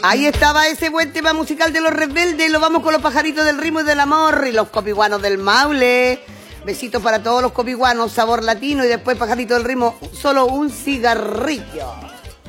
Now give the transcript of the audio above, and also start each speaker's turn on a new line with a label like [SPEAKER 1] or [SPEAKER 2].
[SPEAKER 1] Ahí estaba ese buen tema musical de Los Rebeldes. Lo vamos con los pajaritos del ritmo y del amor y los copiguanos del Maule. Besitos para todos los copiguanos, sabor latino y después pajarito del ritmo, solo un cigarrillo.